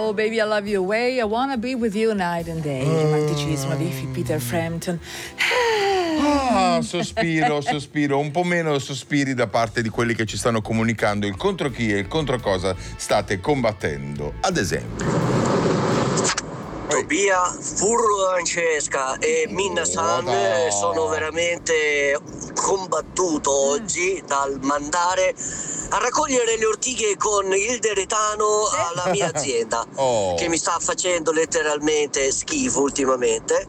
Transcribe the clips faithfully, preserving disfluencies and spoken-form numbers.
Oh baby I love you away, I wanna be with you night and day. Il romanticismo di Peter Frampton. Ah, sospiro, sospiro, un po' meno sospiri da parte di quelli che ci stanno comunicando il contro chi e il contro cosa state combattendo. Ad esempio Tobia, Furro Francesca e Minna San no. sono veramente combattuto oggi dal mandare a raccogliere le ortighe con il deretano alla mia azienda Oh. che mi sta facendo letteralmente schifo ultimamente.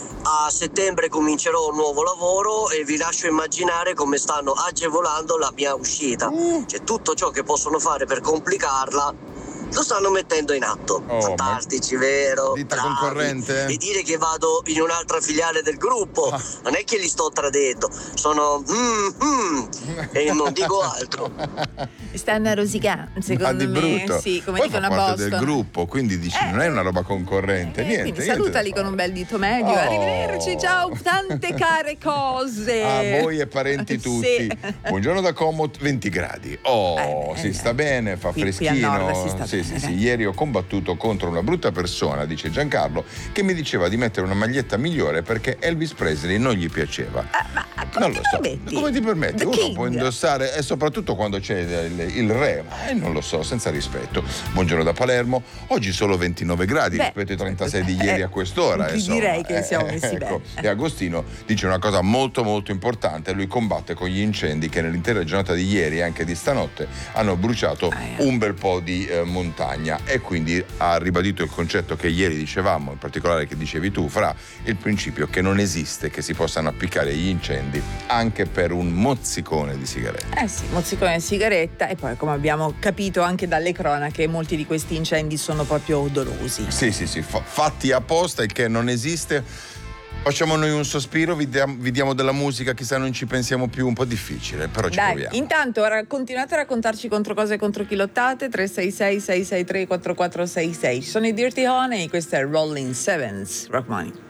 A settembre comincerò un nuovo lavoro e vi lascio immaginare come stanno agevolando la mia uscita. Cioè tutto ciò che possono fare per complicarla lo stanno mettendo in atto. Oh, Fantastici, vero? ditta Bravi. concorrente? E dire che vado in un'altra filiale del gruppo, Ah. non è che li sto tradendo, sono mm, mm, e non dico altro. Stanno rosicando, secondo Ma di me. brutto. Sì, come Poi dicono a fa parte Boston. del gruppo, quindi dici Eh, non è una roba concorrente, Eh, niente. quindi niente salutali da con un fare. bel dito medio. Oh. Arrivederci, ciao, tante care cose. A voi e parenti tutti. Sì. Buongiorno da Como, venti gradi. Oh, Eh, beh, si sta bene, fa qui- qui freschino. al nord si sta sì, bene, sì, sì. dai. Ieri ho combattuto contro una brutta persona, dice Giancarlo, che mi diceva di mettere una maglietta migliore perché Elvis Presley non gli piaceva. Ah, ma come Non ti lo so. permetti? Come ti permetti? The Uno King. può indossare, e soprattutto quando c'è il, il re, ma eh, non lo so, senza rispetto. Buongiorno da Palermo. Oggi solo ventinove gradi Beh, rispetto ai trentasei di ieri eh, a quest'ora. ti insomma. direi che siamo messi ecco. bene. E Agostino dice una cosa molto molto importante. Lui combatte con gli incendi che nell'intera giornata di ieri e anche di stanotte hanno bruciato Ah, eh. un bel po' di eh, montagna, e quindi ha ribadito il concetto che ieri dicevamo, in particolare che dicevi tu, Fra, il principio che non esiste che si possano appiccare gli incendi anche per un mozzicone di sigaretta. Eh sì, mozzicone e sigaretta, e poi come abbiamo capito anche dalle cronache molti di questi incendi sono proprio odorosi. Sì, sì, sì, fa- fatti apposta, il che non esiste. Facciamo noi un sospiro, vi diamo, vi diamo della musica, chissà non ci pensiamo più, un po' difficile, però ci Dai, proviamo. intanto ora continuate a raccontarci contro cose e contro chilottate. Tre sei sei sei sei tre quattro quattro sei sei. Ci sono i Dirty Honey, questo è Rolling Sevens, Rock Money.